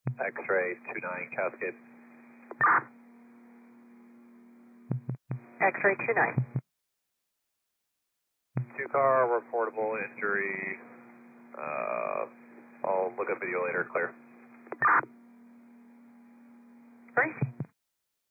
X-ray 29 Cascade. X-ray 29. 2-car, reportable injury. I'll look up video later, clear.